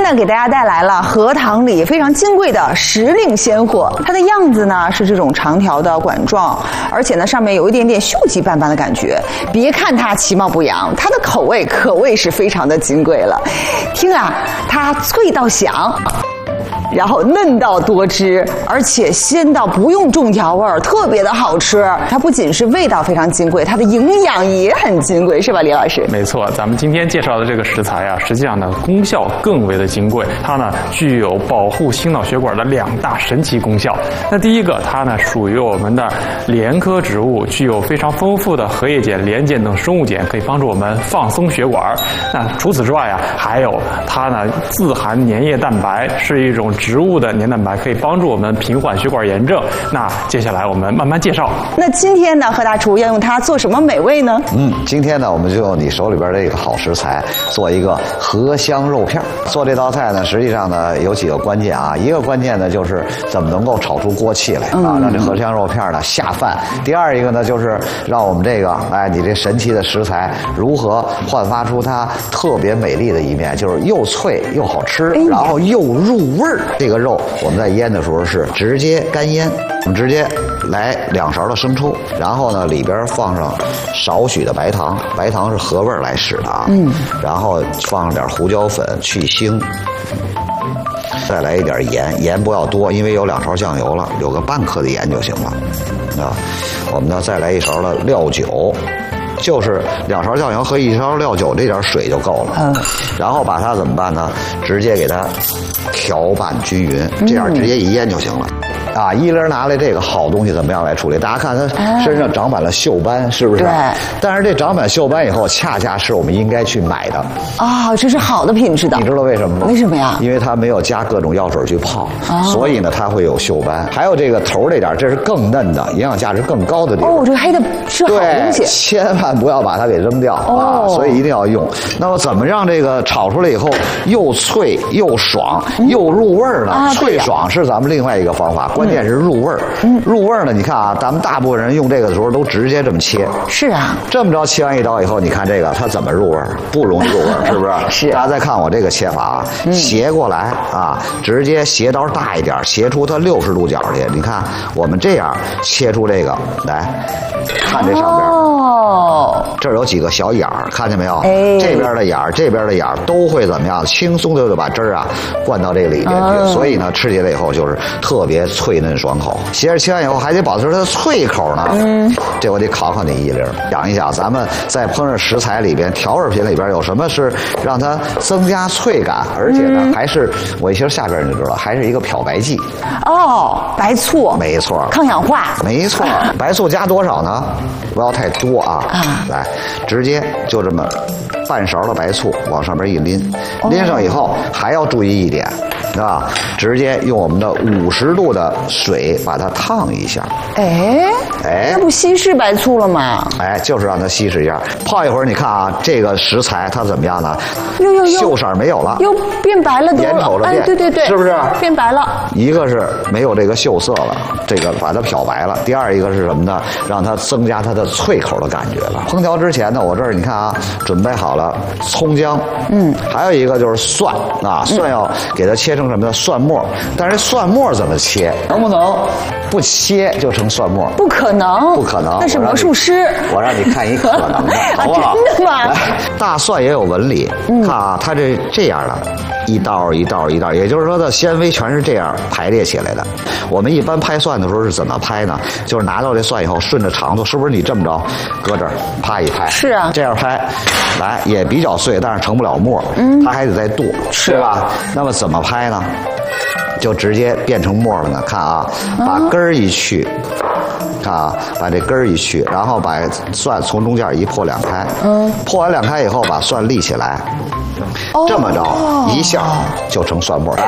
呢，给大家带来了荷塘里非常金贵的时令鲜货。它的样子呢是这种长条的管状，而且呢上面有一点点锈迹斑斑的感觉。别看它其貌不扬，它的口味可谓是非常的金贵了。听啊，它脆到响。然后嫩到多汁，而且鲜到不用重调味儿，特别的好吃。它不仅是味道非常金贵，它的营养也很金贵，是吧，李老师？ 没错，咱们今天介绍的这个食材啊，实际上呢功效更为的金贵。它呢具有保护心脑血管的2大神奇功效。那第一个，它呢属于我们的莲科植物，具有非常丰富的荷叶碱、莲碱等生物碱，可以帮助我们放松血管。那除此之外啊，还有它呢自含粘液蛋白，是一种植物的黏蛋白，可以帮助我们平缓血管炎症。那接下来我们慢慢介绍。 那今天呢，何大厨要用它做什么美味呢？ 今天呢，我们就用你手里边这个好食材，做一个荷香肉片。做这道菜呢，实际上呢有几个关键啊。一个关键呢就是怎么能够炒出锅气来啊，让这荷香肉片呢下饭。第二一个呢就是让我们这个你这神奇的食材如何焕发出它特别美丽的一面，就是又脆又好吃，然后又入味儿。这个肉我们在腌的时候是直接干腌，我们直接来2勺的生抽，然后呢里边放上少许的白糖，白糖是合味来使的啊。然后放上点胡椒粉去腥，再来一点盐，盐不要多，因为有2勺酱油了，有个半克的盐就行了啊。我们呢再来1勺的料酒。就是2勺酱油和1勺料酒，这点水就够了。然后把它怎么办呢？直接给它调拌均匀，这样直接一腌就行了。一粒拿来这个好东西怎么样来处理？大家看它身上长满了锈斑，是不是？对。但是这长满锈斑以后，恰恰是我们应该去买的。这是好的品质的。你知道为什么吗？为什么呀？因为它没有加各种药水去泡，所以呢它会有锈斑。还有这个头这点，这是更嫩的，营养价值更高的地方。这个黑的是好东西。千万不要把它给扔掉所以一定要用。那么怎么让这个炒出来以后又脆又爽又入味儿呢？脆爽是咱们另外一个方法。关键是入味儿，入味儿呢？你看啊，咱们大部分人用这个的时候都直接这么切。是啊，这么着切完一刀以后，你看这个它怎么入味儿？不容易入味儿，是不是？是。大家再看我这个切法啊，斜过来直接斜刀大一点，斜出它60度角去。你看我们这样切出这个来，看这上边。这儿有几个小眼儿，看见没有？这边的眼儿，这边的眼儿都会怎么样？轻松的就把汁儿灌到这个里边去。所以呢，吃起来以后就是特别脆嫩爽口。斜着切完以后还得保持它的脆口呢。这我得考考你一粒，讲一讲咱们在烹饪食材里边、调味品里边有什么是让它增加脆感，而且呢还是我一听下边你就知道，还是一个漂白剂。白醋。没错。抗氧化。没错。白醋加多少呢？不要太多来，直接就这么半勺的白醋往上面一拎，拎上以后还要注意一点直接用我们的50度的水把它烫一下。那不稀释白醋了吗？就是让它稀释一下。泡一会儿，你看这个食材它怎么样呢？锈色没有了，又变白了，眼瞅着变，对，是不是变白了？一个是没有这个锈色了，这个把它漂白了。第二一个是什么呢？让它增加它的脆口的感觉了。烹调之前呢，我这儿你看准备好了葱姜，还有一个就是蒜蒜要给它切成什么呢？蒜末。但是蒜末怎么切？能不能不切就成蒜末？不可能，不可能，那是魔术师。我让你看一可能的，好不好？真的吗？来，大蒜也有纹理，看它这样的。一道一道一道，也就是说它的纤维全是这样排列起来的。我们一般拍蒜的时候是怎么拍呢？就是拿到这蒜以后，顺着长度，是不是你这么着，搁这儿啪一拍？是啊，这样拍，来也比较碎，但是成不了沫，它还得再剁，是吧？那么怎么拍呢？就直接变成沫了呢。看把根儿一去。看把这根儿一去，然后把蒜从中间一破2开，破完2开以后，把蒜立起来，这么着一下就成蒜末。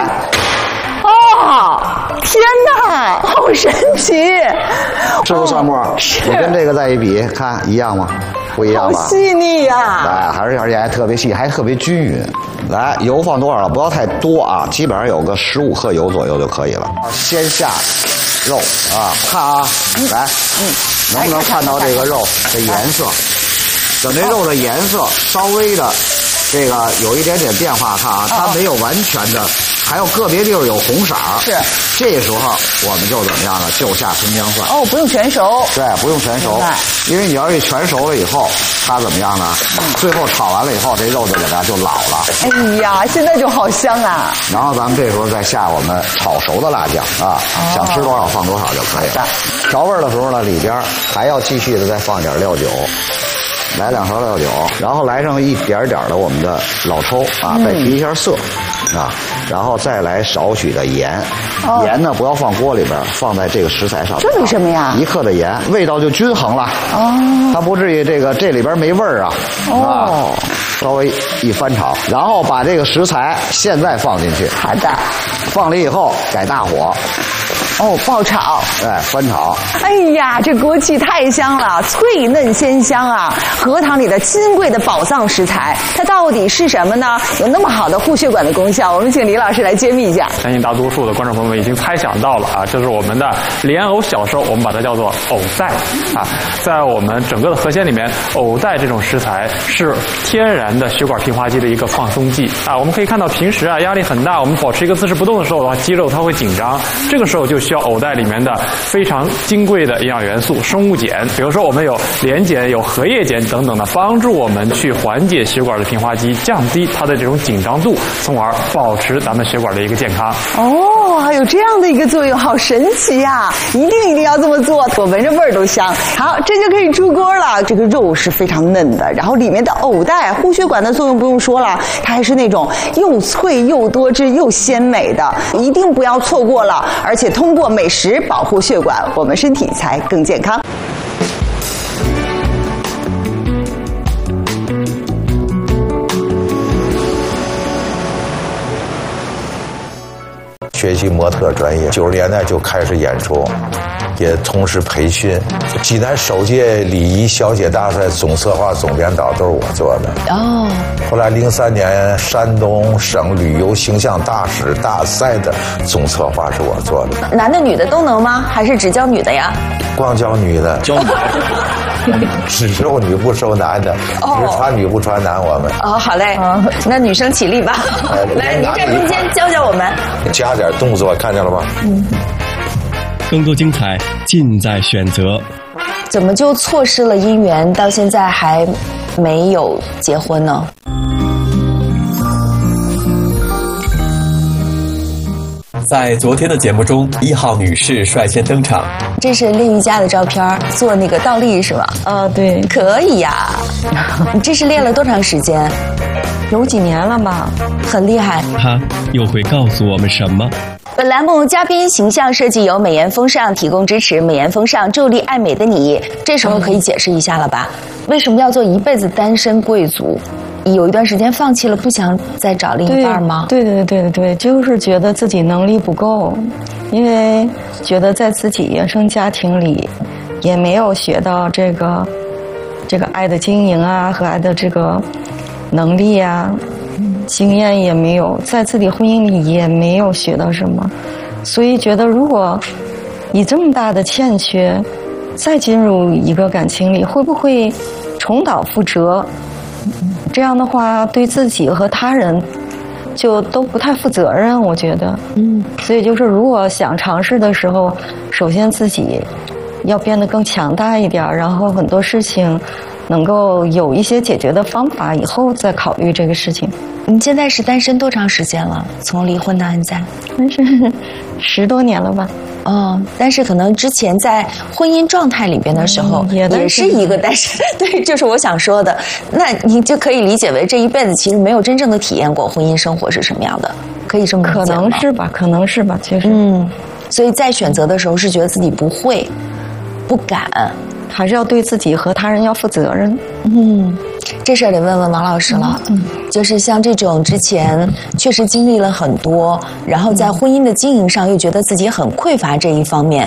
天哪，好神奇！是不是蒜末？你跟这个再一比，看一样吗？不一样吧？好细腻呀！而且还特别细，还特别均匀。来，油放多少了？不要太多基本上有个15克油左右就可以了。先下肉看来，能不能看到这个肉的颜色？等这肉的颜色稍微的这个有一点点变化，看啊，它没有完全的，还有个别地方有红色。 是， 这时候我们就怎么样呢？就下葱姜蒜。 哦，不用全熟。 对，不用全熟，因为你要是全熟了以后，它怎么样呢？最后炒完了以后，这肉就给它就老了。 哎呀，现在就好香啊！ 然后咱们这时候再下我们炒熟的辣酱啊，想吃多少放多少就可以了。调味的时候呢，里边还要继续的再放点料酒。来2勺料酒，然后来上一点点的我们的老抽啊，再提一下色啊，然后再来少许的盐，盐呢不要放锅里边，放在这个食材上。 这为什么呀 ？1克的盐，味道就均衡了。它不至于这里边没味儿啊。稍微一翻炒，然后把这个食材现在放进去。 好的。 放了以后改大火。 爆炒， 翻炒。 哎呀，这锅气太香了，脆嫩鲜香啊！荷塘里的金贵的宝藏食材，它到底是什么呢？有那么好的护血管的功效，我们请李老师来揭秘一下。 相信大多数的观众朋友们已经猜想到了啊，这是我们的莲藕小寿，我们把它叫做藕带啊。在我们整个的河鲜里面，藕带这种食材是天然的血管平滑肌的一个放松剂啊。我们可以看到平时啊压力很大，我们保持一个姿势不动的时候的话，肌肉它会紧张，这个时候就需要藕带里面的非常金贵的营养元素生物碱，比如说我们有莲碱、有荷叶碱等等的，帮助我们去缓解血管的平滑肌，降低它的这种紧张度，从而保持咱们血管的一个健康。 还有这样的一个作用，好神奇呀！一定要这么做，我闻着味儿都香。好，这就可以出锅了。这个肉是非常嫩的，然后里面的藕带护血管的作用不用说了，它还是那种又脆又多汁又鲜美的，一定不要错过了。而且通过美食保护血管，我们身体才更健康。 学习模特专业，90年代就开始演出，也同时培训。济南首届礼仪小姐大赛总策划、总编导都是我做的。后来03年山东省旅游形象大使大赛的总策划是我做的。 男的女的都能吗？还是只教女的呀？ 光教女的。教女的。只收女不收男的，只传女不传男。我们好嘞，那女生起立吧。来，您站中间教教我们， 加点动作，看见了吗？ 更多精彩尽在选择。 怎么就错失了姻缘，到现在还没有结婚呢？ 在昨天的节目中，1号女士率先登场。 这是练瑜伽的照片，做那个倒立是吧？ 对， 可以呀。你这是练了多长时间？ 有几年了吧？ 很厉害。 她又会告诉我们什么？ 本栏目嘉宾形象设计由美颜风尚提供支持，美颜风尚助力爱美的你。这时候可以解释一下了吧？为什么要做一辈子单身贵族？有一段时间放弃了，不想再找另一半吗？ 对，就是觉得自己能力不够，因为觉得在自己原生家庭里也没有学到这个爱的经营啊和爱的这个能力啊，经验也没有，在自己婚姻里也没有学到什么，所以觉得如果以这么大的欠缺再进入一个感情里，会不会重蹈覆辙？这样的话对自己和他人就都不太负责任，我觉得。所以就是如果想尝试的时候，首先自己要变得更强大一点，然后很多事情能够有一些解决的方法，以后再考虑这个事情。 你现在是单身多长时间了？从离婚到现在？ 但是10多年了吧。 但是可能之前在婚姻状态里边的时候，也是一个单身。对，就是我想说的。那你就可以理解为这一辈子其实没有真正的体验过婚姻生活是什么样的，可以这么理解吗？ 可能是吧，确实。 所以在选择的时候是觉得自己不会、不敢， 还是要对自己和他人要负责任。 这事儿得问问王老师了。就是像这种之前确实经历了很多，然后在婚姻的经营上又觉得自己很匮乏这一方面，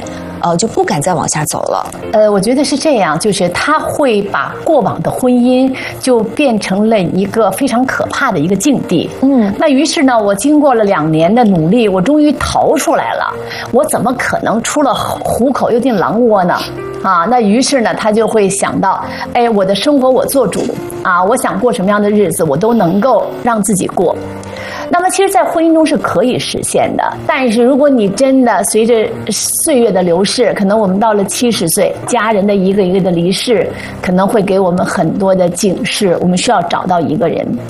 就不敢再往下走了？ 我觉得是这样，就是他会把过往的婚姻就变成了一个非常可怕的一个境地。那于是呢，我经过了2年的努力，我终于逃出来了。我怎么可能出了虎口又进狼窝呢？那于是呢，他就会想到，我的生活我做主我想过什么样的日子，我都能够让自己过。那么，其实，在婚姻中是可以实现的。但是，如果你真的随着岁月的流逝，可能我们到了70岁，家人的一个一个的离世，可能会给我们很多的警示。我们需要找到一个人，